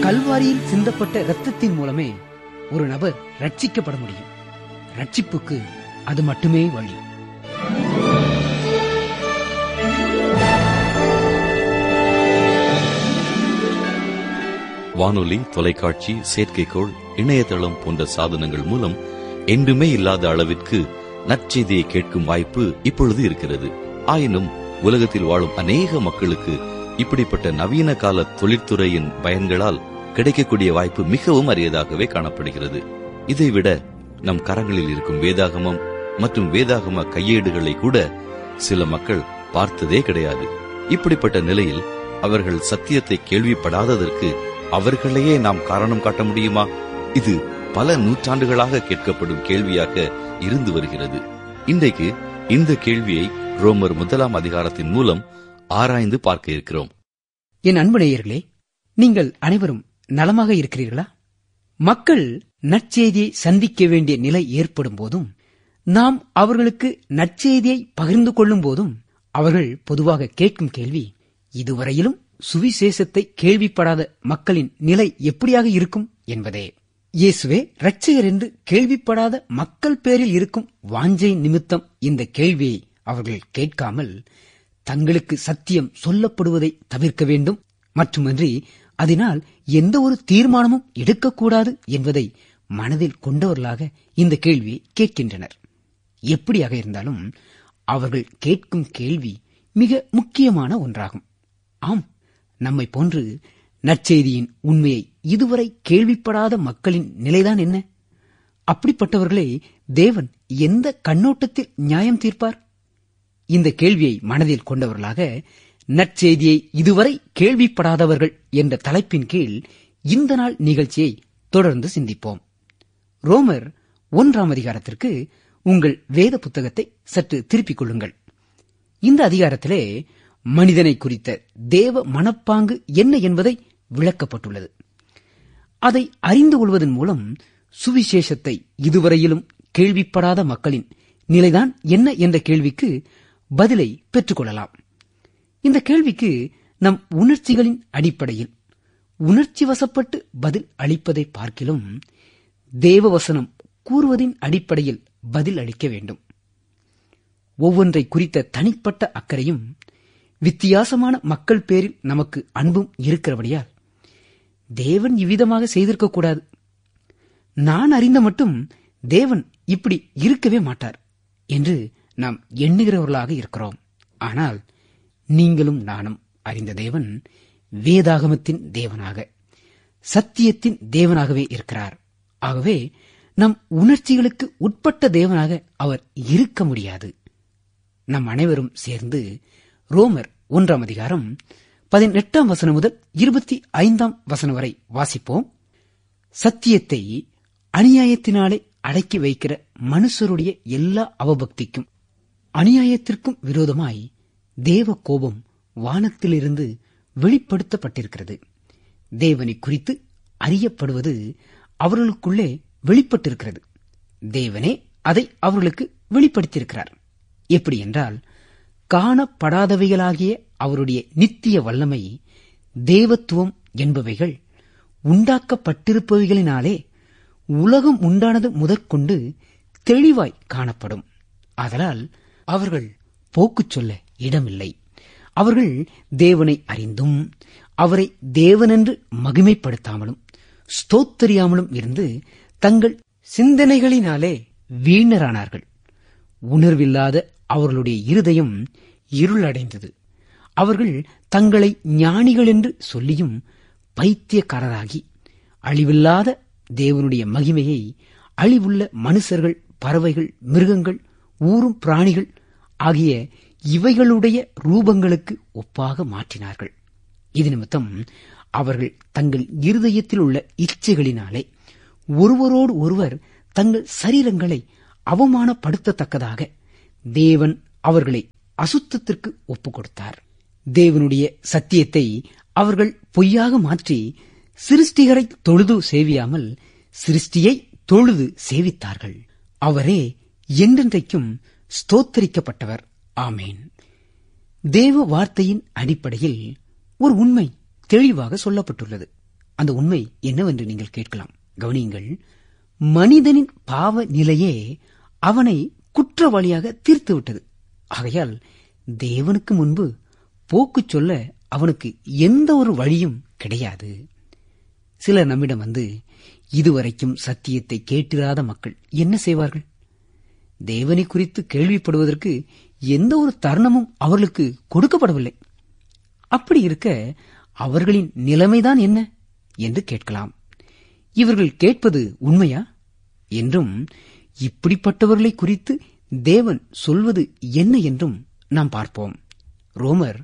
கல்வாரியில் சிந்தப்பட்ட இரத்தத்தின் மூலமே ஒரு நபர் ரட்சிக்கப்பட முடியும். ரட்சிப்புக்கு அது மட்டுமே வழி. வானொலி, தொலைக்காட்சி, செயற்கைக்கோள், இணையதளம் போன்ற சாதனங்கள் மூலம் என்றுமே இல்லாத அளவிற்கு நற்செய்தியை கேட்கும் வாய்ப்பு இப்பொழுது இருக்கிறது. ஆயினும் உலகத்தில் வாழும் அநேக மக்களுக்கு இப்படிப்பட்ட நவீன கால தொழிற்துறையின் பயன்களால் கிடைக்கக்கூடிய வாய்ப்பு மிகவும் அரியதாகவே காணப்படுகிறது. இதைவிட நம் கரங்களில் இருக்கும் வேதாகமம் மற்றும் வேதாகம கையேடுகளை கூட சில மக்கள் பார்த்ததே கிடையாது. இப்படிப்பட்ட நிலையில் அவர்கள் சத்தியத்தை கேள்விப்படாததற்கு அவர்களையே நாம் காரணம் காட்ட முடியுமா? இது பல நூற்றாண்டுகளாக கேட்கப்படும் கேள்வியாக இருந்து வருகிறது. இன்றைக்கு இந்த கேள்வியை ரோமர் 1 அதிகாரத்தின் மூலம் ஆராய்ந்து பார்க்க இருக்கிறோம். என் அன்பு நேயர்களே, நீங்கள் அனைவரும் நலமாக இருக்கிறீர்களா? மக்கள் நற்செய்தியை சந்திக்க வேண்டிய நிலை ஏற்படும் போதும், நாம் அவர்களுக்கு நற்செய்தியை பகிர்ந்து கொள்ளும் போதும் அவர்கள் பொதுவாக கேட்கும் கேள்வி, இதுவரையிலும் சுவிசேஷத்தை கேள்விப்படாத மக்களின் நிலை எப்படியாக இருக்கும் என்பதே. இயேசுவே இரட்சகர் என்று கேள்விப்படாத மக்கள் பேரில் இருக்கும் வாஞ்சை நிமித்தம் இந்த கேள்வியை அவர்கள் கேட்காமல் தங்களுக்கு சத்தியம் சொல்லப்படுவதை தவிர்க்க வேண்டும், மட்டுமன்றி அதனால் எந்த ஒரு தீர்மானமும் எடுக்கக்கூடாது என்பதை மனதில் கொண்டவர்களாக இந்த கேள்வியை கேட்கின்றனர். எப்படியாக இருந்தாலும் அவர்கள் கேட்கும் கேள்வி மிக முக்கியமான ஒன்றாகும். ஆம், நம்மை போன்று நற்செய்தியின் உண்மையை இதுவரை கேள்விப்படாத மக்களின் நிலைதான் என்ன? அப்படிப்பட்டவர்களை தேவன் எந்த கண்ணோட்டத்தில் நியாயம் தீர்ப்பார்? இந்த கேள்வியை மனதில் கொண்டவர்களாக நற்செய்தியை இதுவரை கேள்விப்படாதவர்கள் என்ற தலைப்பின் கீழ் இந்த நாள் நிகழ்ச்சியை தொடர்ந்து சிந்திப்போம். ரோமர் 1 அதிகாரத்திற்கு உங்கள் வேத புத்தகத்தை சற்று திருப்பிக் கொள்ளுங்கள். இந்த அதிகாரத்திலே மனிதனை குறித்த தேவ மனப்பாங்கு என்ன என்பதை விளக்கப்பட்டுள்ளது. அதை அறிந்து கொள்வதன் மூலம் சுவிசேஷத்தை இதுவரையிலும் கேள்விப்படாத மக்களின் நிலைதான் என்ன என்ற கேள்விக்கு பதிலை பெற்றுக் கொள்ளலாம். இந்த கேள்விக்கு நம் உணர்ச்சிகளின் அடிப்படையில் உணர்ச்சி வசப்பட்டு பதில் அளிப்பதை பார்க்கிலும் தேவவசனம் கூறுவதின் அடிப்படையில் பதில் அளிக்க வேண்டும். ஒவ்வொன்றை குறித்த தனிப்பட்ட அக்கறையும் வித்தியாசமான மக்கள் பேரில் நமக்கு அன்பும் இருக்கிறபடியால் தேவன் இவ்விதமாக செய்திருக்கக்கூடாது, நான் அறிந்த மட்டும் தேவன் இப்படி இருக்கவே மாட்டார் என்று நாம் எண்ணுகிறவர்களாக இருக்கிறோம். ஆனால் நீங்களும் நானும் அறிந்த தேவன் வேதாகமத்தின் தேவனாக, சத்தியத்தின் தேவனாகவே இருக்கிறார். ஆகவே நம் உணர்ச்சிகளுக்கு உட்பட்ட தேவனாக அவர் இருக்க முடியாது. நம் அனைவரும் சேர்ந்து ரோமர் 1 அதிகாரம் 18 முதல் 25 வரை வாசிப்போம். சத்தியத்தை அநியாயத்தினாலே அடக்கி வைக்கிற மனுஷருடைய எல்லா அவபக்திக்கும் அநியாயத்திற்கும் விரோதமாய் தேவ கோபம் வானத்திலிருந்து வெளிப்படுத்தப்பட்டிருக்கிறது. தேவனை குறித்து அறியப்படுவது அவர்களுக்குள்ளே வெளிப்பட்டிருக்கிறது. தேவனே அதை அவர்களுக்கு வெளிப்படுத்தியிருக்கிறார். எப்படி என்றால், காணப்படாதவைகளாகிய அவருடைய நித்திய வல்லமை, தேவத்துவம் என்பவைகள் உண்டாக்கப்பட்டிருப்பவைகளினாலே உலகம் உண்டானது முதற்கொண்டு தெளிவாய் காணப்படும். ஆதலால் அவர்கள் போக்குச் சொல்ல இடமில்லை. அவர்கள் தேவனை அறிந்தும் அவரை தேவனென்று மகிமைப்படுத்தாமலும் ஸ்தோத்தரியாமலும் இருந்து தங்கள் சிந்தனைகளினாலே வீணரானார்கள். உணர்வில்லாத அவர்களுடைய இருதயம் இருளடைந்தது. அவர்கள் தங்களை ஞானிகள் என்று சொல்லியும் பைத்தியக்காரராகி அழிவில்லாத தேவனுடைய மகிமையை அழிவுள்ள மனுஷர்கள், பறவைகள், மிருகங்கள், ஊரும் பிராணிகள் ஆகிய இவைகளுடைய ரூபங்களுக்கு ஒப்பாக மாற்றினார்கள். இது நிமித்தம் அவர்கள் தங்கள் இருதயத்தில் உள்ள இச்சைகளினாலே ஒருவரோடு ஒருவர் தங்கள் சரீரங்களை அவமானப்படுத்தத்தக்கதாக தேவன் அவர்களை அசுத்தத்திற்கு ஒப்புக் கொடுத்தார். தேவனுடைய சத்தியத்தை அவர்கள் பொய்யாக மாற்றி சிருஷ்டிகரை தொழுது சேவியாமல் சிருஷ்டியை தொழுது சேவித்தார்கள். அவரே என்றென்றைக்கும் ஸ்தோத்தரிக்கப்பட்டவர். ஆமேன். தேவ வார்த்தையின் அடிப்படையில் ஒரு உண்மை தெளிவாக சொல்லப்பட்டுள்ளது. அந்த உண்மை என்னவென்று நீங்கள் கேட்கலாம். கவனியுங்கள். மனிதனின் பாவ நிலையே அவனை குற்றவாளியாக தீர்த்துவிட்டது. ஆகையால் தேவனுக்கு முன்பு போக்கு சொல்ல அவனுக்கு எந்த ஒரு வழியும் கிடையாது. சிலர் நம்மிடம் வந்து, இதுவரைக்கும் சத்தியத்தை கேட்டிராத மக்கள் என்ன செய்வார்கள்? தேவனை குறித்து கேள்விப்படுவதற்கு எந்த ஒரு தருணமும் அவர்களுக்கு கொடுக்கப்படவில்லை. அப்படி இருக்க அவர்களின் நிலைமைதான் என்ன என்று கேட்கலாம். இவர்கள் கேட்பது உண்மையா என்றும், இப்படிப்பட்டவர்களை குறித்து தேவன் சொல்வது என்ன என்றும் நாம் பார்ப்போம். ரோமர்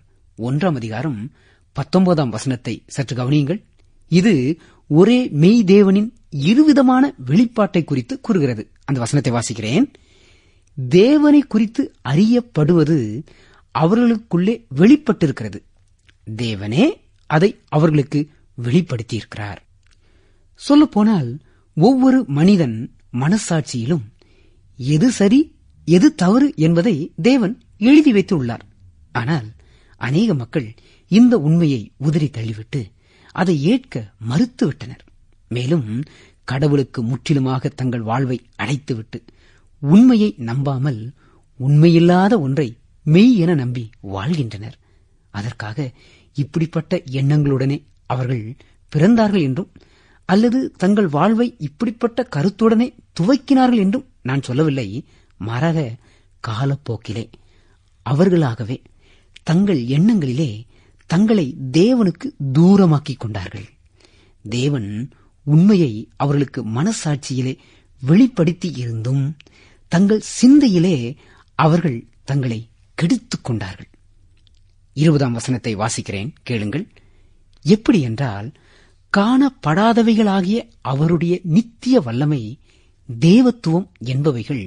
1:19 சற்று கவனியுங்கள். இது ஒரே மெய் தேவனின் இருவிதமான வெளிப்பாட்டை குறித்து கூறுகிறது. அந்த வசனத்தை வாசிக்கிறேன். தேவனை குறித்து அறியப்படுவது அவர்களுக்குள்ளே வெளிப்பட்டிருக்கிறது. தேவனே அதை அவர்களுக்கு வெளிப்படுத்தியிருக்கிறார். சொல்லப்போனால் ஒவ்வொரு மனிதன் மனசாட்சியிலும் எது சரி எது தவறு என்பதை தேவன் எழுதி வைத்துள்ளார். ஆனால் அநேக மக்கள் இந்த உண்மையை உதறி தள்ளிவிட்டு அதை ஏற்க மறுத்துவிட்டனர். மேலும் கடவுளுக்கு முற்றிலுமாக தங்கள் வாழ்வை அடைத்துவிட்டு உண்மையை நம்பாமல் உண்மையில்லாத ஒன்றை மெய் என நம்பி வாழ்கின்றனர். அதற்காக இப்படிப்பட்ட எண்ணங்களுடனே அவர்கள் பிறந்தார்கள் என்றும் அல்லது தங்கள் வாழ்வை இப்படிப்பட்ட கருத்துடனே துவக்கினார்கள் என்றும் நான் சொல்லவில்லை. மாறாக காலப்போக்கிலே அவர்களாகவே தங்கள் எண்ணங்களிலே தங்களை தேவனுக்கு தூரமாக்கிக் கொண்டார்கள். தேவன் உண்மையை அவர்களுக்கு மனசாட்சியிலே வெளிப்படுத்தி இருந்தும் தங்கள் சிந்தையிலே அவர்கள் தங்களை கெடுத்துக் கொண்டார்கள். 20 வாசிக்கிறேன், கேளுங்கள். எப்படி என்றால், காணப்படாதவைகளாகிய அவருடைய நித்திய வல்லமை, தேவத்துவம் என்பவைகள்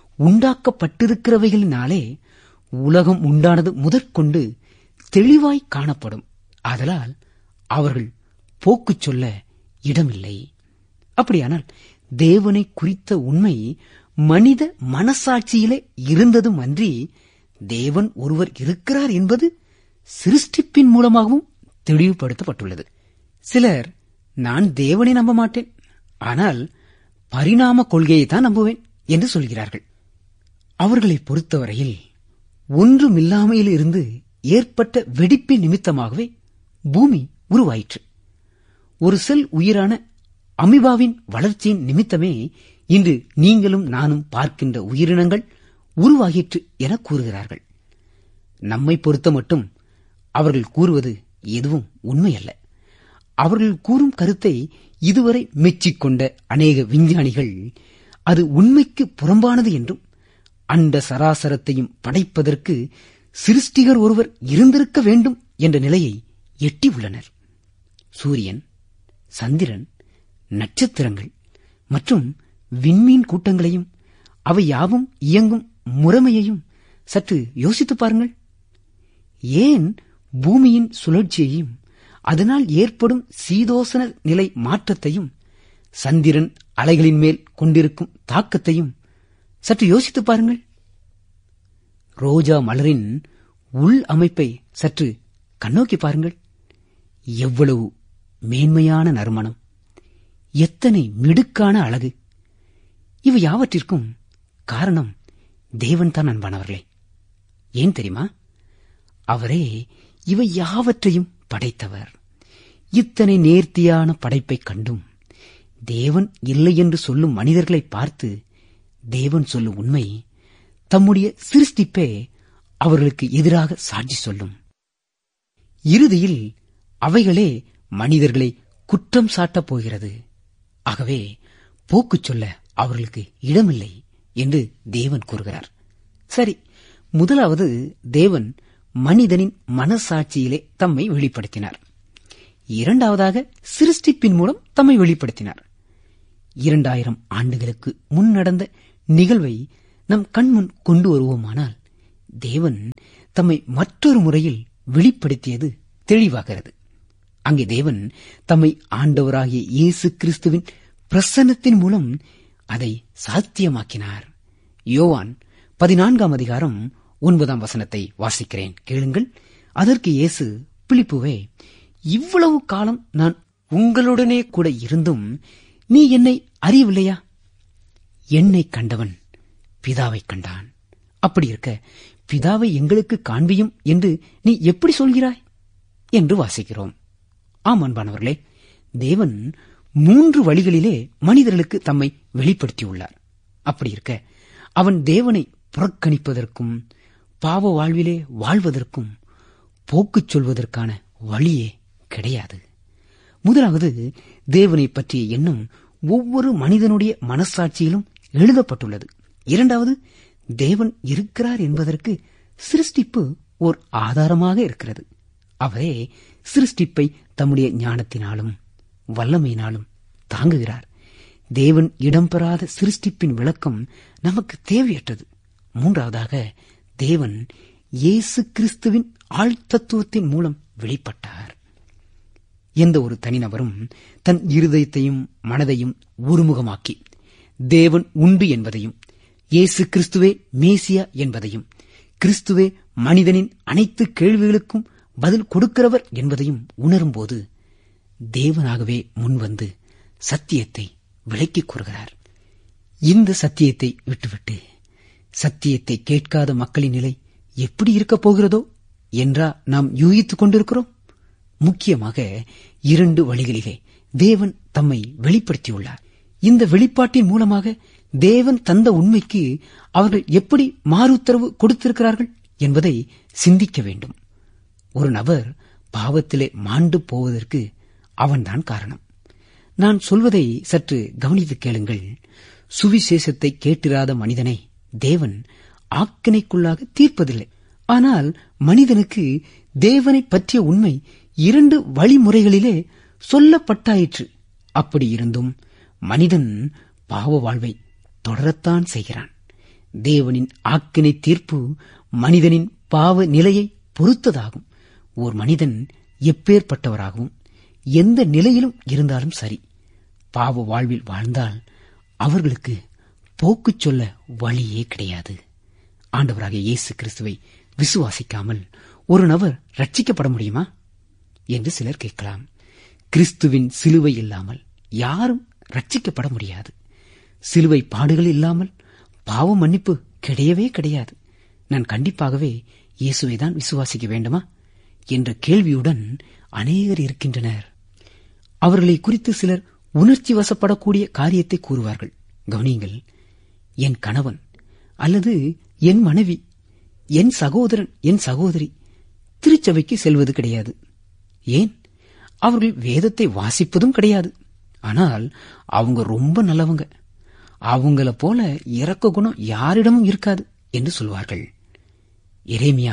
உண்டாக்கப்பட்டிருக்கிறவைகளினாலே உலகம் உண்டானது முதற்கொண்டு தெளிவாய் காணப்படும். ஆதலால் அவர்கள் போக்கு சொல்ல இடமில்லை. அப்படியானால் தேவனை குறித்த உண்மை மனித மனசாட்சியிலே இருந்ததும் அன்றி, தேவன் ஒருவர் இருக்கிறார் என்பது சிருஷ்டிப்பின் மூலமாகவும் தெளிவுபடுத்தப்பட்டுள்ளது. சிலர், நான் தேவனை நம்ப மாட்டேன், ஆனால் பரிணாம கொள்கையைத்தான் நம்புவேன் என்று சொல்கிறார்கள். அவர்களை பொறுத்தவரையில் ஒன்றுமில்லாமையில் இருந்து ஏற்பட்ட வெடிப்பின் நிமித்தமாகவே பூமி உருவாயிற்று. ஒரு செல் உயிரான அமீபாவின் வளர்ச்சியின் நிமித்தமே இன்று நீங்களும் நானும் பார்க்கின்ற உயிரினங்கள் உருவாகிற்று என கூறுகிறார்கள். நம்மை பொறுத்த மட்டும் அவர்கள் கூறுவது எதுவும் உண்மையல்ல. அவர்கள் கூறும் கருத்தை இதுவரை மெச்சிக்கொண்ட அநேக விஞ்ஞானிகள் அது உண்மைக்கு புறம்பானது என்றும், அண்ட சராசரத்தையும் படைப்பதற்கு சிருஷ்டிகர் ஒருவர் இருந்திருக்க வேண்டும் என்ற நிலையை எட்டியுள்ளனர். சூரியன், சந்திரன், நட்சத்திரங்கள் மற்றும் விண்மீன் கூட்டங்களையும் அவை யாவும் இயங்கும் முறைமையையும் சற்று யோசித்துப் பாருங்கள். ஏன் பூமியின் சுழற்சியையும் அதனால் ஏற்படும் சீதோசன நிலை மாற்றத்தையும், சந்திரன் அலைகளின் மேல் கொண்டிருக்கும் தாக்கத்தையும் சற்று யோசித்துப் பாருங்கள். ரோஜா மலரின் உள் அமைப்பை சற்று கண்ணோக்கி பாருங்கள். எவ்வளவு மேன்மையான நறுமணம், எத்தனை மிடுக்கான அழகு! இவை யாவற்றிற்கும் காரணம் தேவன்தான், அன்பானவர்களே. ஏன் தெரியுமா? அவரே இவை யாவற்றையும் படைத்தவர். இத்தனை நேர்த்தியான படைப்பைக் கண்டும் தேவன் இல்லை என்று சொல்லும் மனிதர்களை பார்த்து தேவன் சொல்லும் உண்மை, தம்முடைய சிருஷ்டிப்பே அவர்களுக்கு எதிராக சாட்சி சொல்லும். இறுதியில் அவைகளே மனிதர்களை குற்றம் சாட்டப் போகிறது. ஆகவே போக்கு சொல்ல அவர்களுக்கு இடமில்லை என்று தேவன் கூறுகிறார். சரி, முதலாவது தேவன் மனிதனின் மனசாட்சியிலே தம்மை வெளிப்படுத்தினார். இரண்டாவதாக சிருஷ்டிப்பின் மூலம் தம்மை வெளிப்படுத்தினார். 2000 ஆண்டுகளுக்கு முன் நடந்த நிகழ்வை நம் கண்முன் கொண்டு வருவோமானால், தேவன் தம்மை மற்றொரு முறையில் வெளிப்படுத்தியது தெளிவாகிறது. அங்கே தேவன் தம்மை ஆண்டவராகிய இயேசு கிறிஸ்துவின் பிரசன்னத்தின் மூலம் அதை சாத்தியமாக்கினார். யோவான் 14:9 வாசிக்கிறேன், கேளுங்கள். அதற்கு இயேசு, பிலிப்புவே, இவ்வளவு காலம் நான் உங்களுடனே கூட இருந்தும் நீ என்னை அறியவில்லையா? என்னை கண்டவன் பிதாவை கண்டான். அப்படி இருக்க பிதாவை எங்களுக்கு காண்பியும் என்று நீ எப்படி சொல்கிறாய் என்று வாசிக்கிறோம். ஆம் அன்பானவர்களே, தேவன் 3 வழிகளிலே மனிதர்களுக்கு தம்மை வெளிப்படுத்தியுள்ளார். அப்படி இருக்க அவன் தேவனை புறக்கணிப்பதற்கும் பாவ வாழ்விலே வாழ்வதற்கும் போக்குச் சொல்வதற்கான வழியே கிடையாது. முதலாவது, தேவனை பற்றிய எண்ணம் ஒவ்வொரு மனிதனுடைய மனசாட்சியிலும் எழுதப்பட்டுள்ளது. இரண்டாவது, தேவன் இருக்கிறார் என்பதற்கு சிருஷ்டிப்பு ஓர் ஆதாரமாக இருக்கிறது. அவரே சிருஷ்டிப்பை தம்முடைய ஞானத்தினாலும் வல்லமையினாலும் தாங்குகிறார். தேவன் இடம்பெறாத சிருஷ்டிப்பின் விளக்கம் நமக்கு தேவையற்றது. மூன்றாவதாக, தேவன் இயேசு கிறிஸ்துவின் ஆழ்தத்துவத்தின் மூலம் வெளிப்பட்டார். எந்த ஒரு தனிநபரும் தன் இருதயத்தையும் மனதையும் ஒருமுகமாக்கி தேவன் உண்டு என்பதையும், இயேசு கிறிஸ்துவே மேசியா என்பதையும், கிறிஸ்துவே மனிதனின் அனைத்து கேள்விகளுக்கும் பதில் கொடுக்கிறவர் என்பதையும் உணரும்போது தேவனாகவே முன்வந்து சத்தியத்தை விளக்கிக் கூறுகிறார். இந்த சத்தியத்தை விட்டுவிட்டு சத்தியத்தை கேட்காத மக்களின் நிலை எப்படி இருக்கப் போகிறதோ என்றா நாம் யூகித்துக் கொண்டிருக்கிறோம்? முக்கியமாக 2 வழிகளிலே தேவன் தம்மை வெளிப்படுத்தியுள்ளார். இந்த வெளிப்பாட்டின் மூலமாக தேவன் தந்த உண்மைக்கு அவர்கள் எப்படி மாறுத்தரவு கொடுத்திருக்கிறார்கள் என்பதை சிந்திக்க வேண்டும். ஒரு நபர் பாவத்திலே மாண்டு போவதற்கு அவன்தான் காரணம். நான் சொல்வதை சற்று கவனித்து கேளுங்கள். சுவிசேஷத்தை கேட்டிராத மனிதனை தேவன் ஆக்கினைக்குள்ளாக தீர்ப்பதில்லை. ஆனால் மனிதனுக்கு தேவனை பற்றிய உண்மை 2 வழிமுறைகளிலே சொல்லப்பட்டாயிற்று. அப்படி இருந்தும் மனிதன் பாவ வாழ்வை தொடரத்தான் செய்கிறான். தேவனின் ஆக்கினை தீர்ப்பு மனிதனின் பாவ நிலையை பொறுத்ததாகும். ஓர் மனிதன் எப்பேற்பட்டவராகவும் எந்த நிலையிலும் இருந்தாலும் சரி, பாவ வாழ்வில் வாழ்ந்தால் அவர்களுக்கு போக்குச் சொல்ல வழியே கிடையாது. ஆண்டவராகிய இயேசு கிறிஸ்துவை விசுவாசிக்காமல் ஒரு நபர் ரட்சிக்கப்பட முடியுமா என்று சிலர் கேட்கலாம். கிறிஸ்துவின் சிலுவை இல்லாமல் யாரும் ரட்சிக்கப்பட முடியாது. சிலுவை பாடுகள் இல்லாமல் பாவ மன்னிப்பு கிடையவே கிடையாது. நான் கண்டிப்பாகவே இயேசுவை தான் விசுவாசிக்க வேண்டுமா என்ற கேள்வியுடன் அநேகர் இருக்கின்றனர். அவர்களை குறித்து சிலர் உணர்ச்சி வசப்படக்கூடிய காரியத்தை கூறுவார்கள். கவனியுங்கள், என் கணவன் அல்லது என் மனைவி, என் சகோதரன், என் சகோதரி திருச்சபைக்கு செல்வது கிடையாது. ஏன்? அவர்கள் வேதத்தை வாசிப்பதும் கிடையாது. ஆனால் அவங்க ரொம்ப நல்லவங்க, அவங்கள போல இரக்க குணம் யாரிடமும் இருக்காது என்று சொல்வார்கள். எரேமியா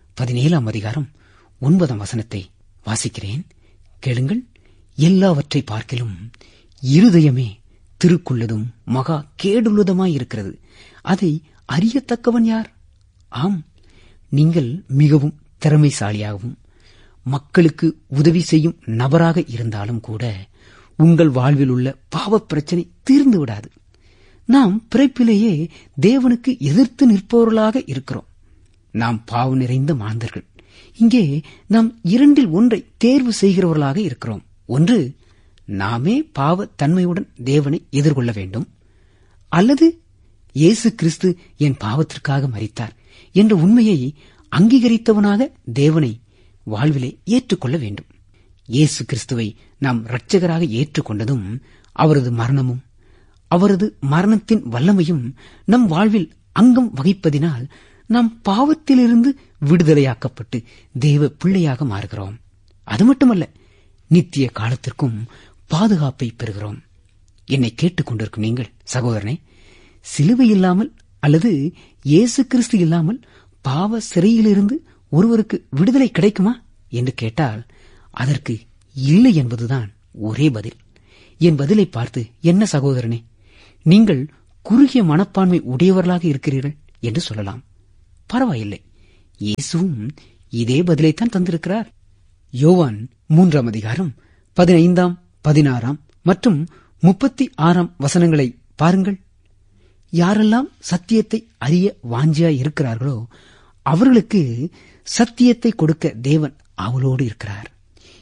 17:9 வாசிக்கிறேன், கேளுங்கள். எல்லாவற்றை பார்க்கிலும் இருதயமே திருக்குள்ளதும் மகா கேடுள்ளதுமாயிருக்கிறது, அதை அறியத்தக்கவன் யார்? ஆம், நீங்கள் மிகவும் திறமைசாலியாகவும் மக்களுக்கு உதவி செய்யும் நபராக இருந்தாலும் கூட உங்கள் வாழ்வில் உள்ள பாவ பிரச்சனை தீர்ந்து விடாது. நாம் பிறப்பிலேயே தேவனுக்கு எதிர்த்து நிற்பவர்களாக இருக்கிறோம். நாம் பாவம் நிறைந்த மாந்தர்கள். இங்கே நாம் 2இல் ஒன்றை தேர்வு செய்கிறவர்களாக இருக்கிறோம். ஒன்று, நாமே பாவ தன்மையுடன் தேவனை எதிர்கொள்ள வேண்டும், அல்லது இயேசு கிறிஸ்து என் பாவத்திற்காக மரித்தார் என்ற உண்மையை அங்கீகரித்தவனாக தேவனை வாழ்விலே ஏற்றுக்கொள்ள வேண்டும். இயேசு கிறிஸ்துவை நாம் இரட்சகராக ஏற்றுக்கொண்டதும் அவரது மரணமும் அவரது மரணத்தின் வல்லமையும் நம் வாழ்வில் அங்கம் வகிப்பதினால் நாம் பாவத்திலிருந்து விடுதலையாக்கப்பட்டு தேவ பிள்ளையாக மாறுகிறோம். அது மட்டுமல்ல, நித்திய காலத்திற்கும் பாதுகாப்பை பெறுகிறோம். என்னை கேட்டுக் கொண்டிருக்கும் நீங்கள் சகோதரனே, சிலுவை இல்லாமல் அல்லது இயேசு கிறிஸ்து இல்லாமல் பாவ சிறையிலிருந்து ஒருவருக்கு விடுதலை கிடைக்குமா என்று கேட்டால் அதற்கு இல்லை என்பதுதான் ஒரே பதில். என் பதிலை பார்த்து, என்ன சகோதரனே, நீங்கள் குறுகிய மனப்பான்மை உடையவர்களாக இருக்கிறீர்கள் என்று சொல்லலாம். பரவாயில்லை, இயேசுவும் இதே பதிலைத்தான் தந்திருக்கிறார். யோவான் 3:15, 16 மற்றும் 36 பாருங்கள். யாரெல்லாம் சத்தியத்தை அறிய வாஞ்சியாய் இருக்கிறார்களோ அவர்களுக்கு சத்தியத்தை கொடுக்க தேவன் அவளோடு இருக்கிறார்.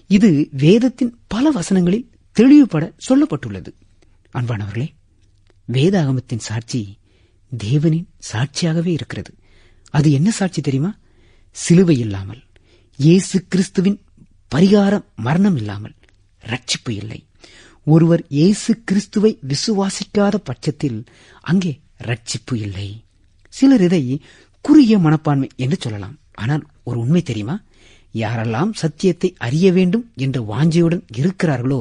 இது வேதத்தின் பல வசனங்களில் தெளிவுபட சொல்லப்பட்டுள்ளது. அன்பானவர்களே, வேதாகமத்தின் சாட்சி தேவனின் சாட்சியாகவே இருக்கிறது. அது என்ன சாட்சி தெரியுமா? சிலுவை இல்லாமல், இயேசு கிறிஸ்துவின் பரிகார மரணம் இல்லாமல் ரட்சிப்பு இல்லை. ஒருவர் இயேசு கிறிஸ்துவை விசுவாசிக்காத பட்சத்தில் அங்கே ரட்சிப்பு இல்லை. சிலர் இதை குறுகிய மனப்பான்மை என்று சொல்லலாம். ஆனால் ஒரு உண்மை தெரியுமா? யாரெல்லாம் சத்தியத்தை அறிய வேண்டும் என்ற வாஞ்சையுடன் இருக்கிறார்களோ,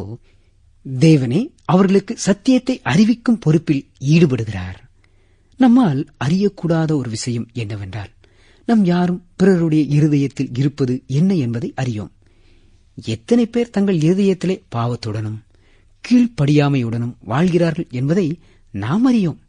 தேவனே அவர்களுக்கு சத்தியத்தை அறிவிக்கும் பொறுப்பில் ஈடுபடுகிறார். நம்மால் அறியக்கூடாத ஒரு விஷயம் என்னவென்றால், நம் யாரும் பிறருடைய இருதயத்தில் இருப்பது என்ன என்பதை அறியோம். எத்தனை பேர் தங்கள் இருதயத்திலே பாவத்துடனும் கீழ்ப்படியாமையுடனும் வாழ்கிறார்கள் என்பதை நாம் அறியோம்.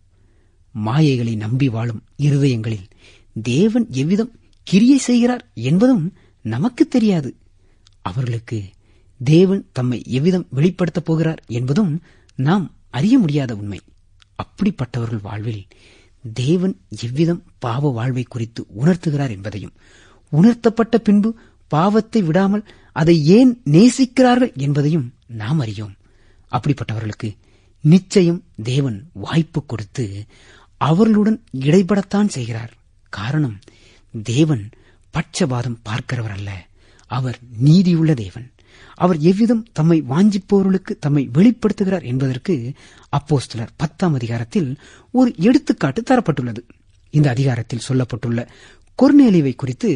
மாயைகளை நம்பி வாழும் இருதயங்களில் தேவன் எவ்விதம் கிரியை செய்கிறார் என்பதும் நமக்கு தெரியாது. அவர்களுக்கு தேவன் தம்மை எவ்விதம் வெளிப்படுத்தப் போகிறார் என்பதும் நாம் அறிய முடியாத உண்மை. அப்படிப்பட்டவர்கள் வாழ்வில் தேவன் எவ்விதம் பாவ வாழ்வை குறித்து உணர்த்துகிறார் என்பதையும், உணர்த்தப்பட்ட பின்பு பாவத்தை விடாமல் அதை ஏன் நேசிக்கிறார்கள் என்பதையும் நாம் அறியோம். அப்படிப்பட்டவர்களுக்கு நிச்சயம் தேவன் வாய்ப்பு கொடுத்து அவர்களுடன் இடைபடத்தான் செய்கிறார். காரணம், தேவன் பட்சபாதம் பார்க்கிறவர் அல்ல. அவர் நீதியுள்ள தேவன். அவர் எவ்விதம் தம்மை வாஞ்சிப்பவர்களுக்கு தம்மை வெளிப்படுத்துகிறார் என்பதற்கு அப்போஸ்தலர் 10ஆம் அதிகாரத்தில் ஒரு எடுத்துக்காட்டு தரப்பட்டுள்ளது. இந்த அதிகாரத்தில் சொல்லப்பட்டுள்ள கொர்நேலியுவை குறித்து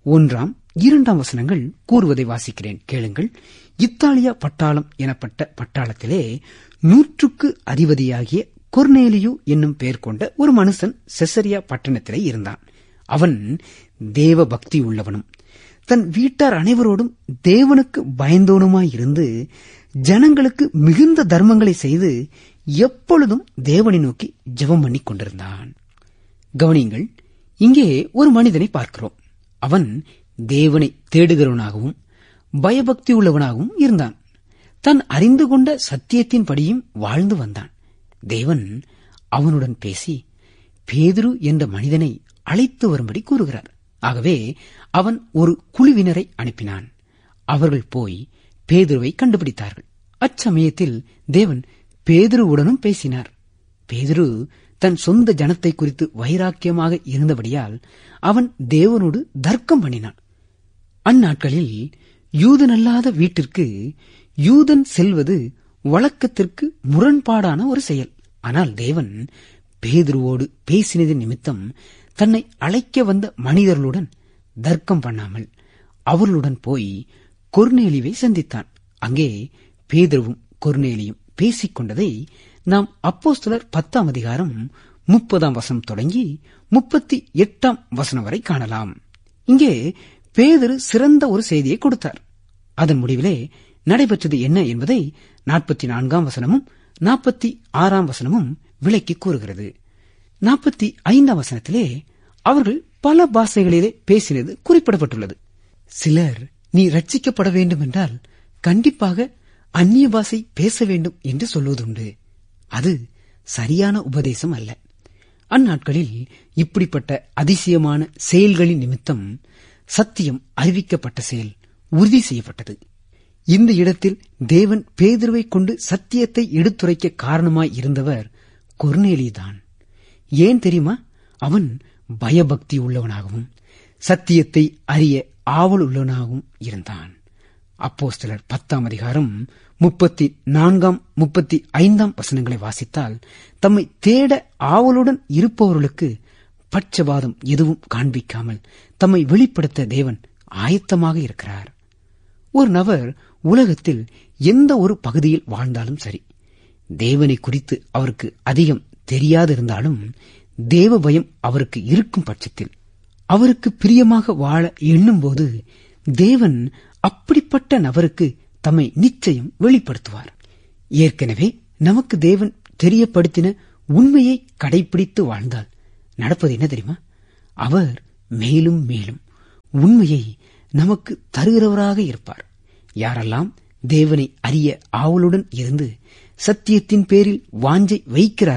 1, 2 வசனங்கள் கூறுவதை வாசிக்கிறேன், கேளுங்கள். இத்தாலியா பட்டாளம் எனப்பட்ட பட்டாளத்திலே 100க்கு அதிபதியாகிய கொர்நேலியு என்னும் பெயர் கொண்ட ஒரு மனுஷன் செசரியா பட்டணத்திலே இருந்தான். அவன் தேவ பக்தி உள்ளவனும் தன் வீட்டார் அனைவரோடும் தேவனுக்கு பயந்தோனுமாயிருந்து ஜனங்களுக்கு மிகுந்த தர்மங்களை செய்து எப்பொழுதும் தேவனை நோக்கி ஜெபம் பண்ணி கொண்டிருந்தான். கவனியுங்கள், இங்கே ஒரு மனிதனை பார்க்கிறோம். அவன் தேவனை தேடுகிறவனாகவும் பயபக்தி உள்ளவனாகவும் இருந்தான். தன் அறிந்து கொண்ட சத்தியத்தின்படியும் வாழ்ந்து வந்தான். தேவன் அவனுடன் பேசி பேதுரு என்ற மனிதனை அழைத்து வரும்படி கூறுகிறார். ஆகவே அவன் ஒரு குழுவினரை அனுப்பினான். அவர்கள் போய் பேதுருவை கண்டுபிடித்தார்கள். அச்சமயத்தில் தேவன் பேதுருவுடனும் பேசினார். பேதுரு தன் சொந்த ஜனத்தை குறித்து வைராக்கியமாக இருந்தபடியால் அவன் தேவனோடு தர்க்கம் பண்ணினான். அந்நாட்களில் யூதனல்லாத வீட்டிற்கு யூதன் செல்வது வழக்கத்திற்கு முரண்பாடான ஒரு செயல். ஆனால் தேவன் பேதுருவோடு பேசினதின் நிமித்தம் தன்னை அழைக்க வந்த மனிதர்களுடன் தர்க்கம் பண்ணாமல் அவர்களுடன் போய் கொர்நேலியுவை சந்தித்தான். அங்கே பேதுருவும் கொர்நேலியும் பேசிக் கொண்டதை நாம் அப்போஸ்தலர் 10ஆம் அதிகாரம் 30ஆம் வசனம் தொடங்கி 38ஆம் வசனம் வரை காணலாம். இங்கே பேதுரு சிறந்த ஒரு செய்தியை கொடுத்தார். அதன் முடிவிலே நடைபெற்றது என்ன என்பதை 44ஆம் வசனமும் 46ஆம் வசனமும் விளக்கி கூறுகிறது. 45ஆம் வசனத்திலே அவர்கள் பல பாஷைகளிலே பேசினது குறிப்பிடப்பட்டுள்ளது. சிலர் நீ ரட்சிக்கப்பட வேண்டும் என்றால் கண்டிப்பாக அந்நிய பாஷை பேச வேண்டும் என்று சொல்வதுண்டு. அது சரியான உபதேசம் அல்ல. அந்நாட்களில் இப்படிப்பட்ட அதிசயமான செயல்களின் நிமித்தம் சத்தியம் அறிவிக்கப்பட்ட செயல் உறுதி செய்யப்பட்டது. இந்த இடத்தில் தேவன் பேதுருவை கொண்டு சத்தியத்தை எடுத்துரைக்க காரணமாய் இருந்தவர் கொர்நேலியுதான். ஏன் தெரியுமா? அவன் பயபக்தி உள்ளவனாகவும் சத்தியத்தை அறிய ஆவல் உள்ளவனாகவும் இருந்தான். அப்போஸ்தலர் 10ஆம் அதிகாரம் 34, 35 வசனங்களை வாசித்தால் தம்மை தேட ஆவலுடன் இருப்பவர்களுக்கு பட்சபாதம் எதுவும் காண்பிக்காமல் தம்மை வெளிப்படுத்த தேவன் ஆயத்தமாக இருக்கிறார். ஒரு நபர் உலகத்தில் எந்த ஒரு பகுதியில் வாழ்ந்தாலும் சரி, தேவனை குறித்து அவருக்கு அதிகம் தெரியாதிருந்தாலும் தேவ பயம் அவருக்கு இருக்கும் பட்சத்தில் அவருக்கு பிரியமாக வாழ எண்ணும்போது தேவன் அப்படிப்பட்ட நபருக்கு தம்மை நிச்சயம் வெளிப்படுத்துவார். ஏற்கனவே நமக்கு தேவன் தெரியப்படுத்தின உண்மையை கடைபிடித்து வாழ்ந்தால் நடப்பது என்ன தெரியுமா? அவர் மேலும் மேலும் உண்மையை நமக்கு தருகிறவராக இருப்பார். யாரெல்லாம் தேவனை அறிய ஆவலுடன் இருந்து சத்தியத்தின் பேரில் வாஞ்சை வைக்கிறார்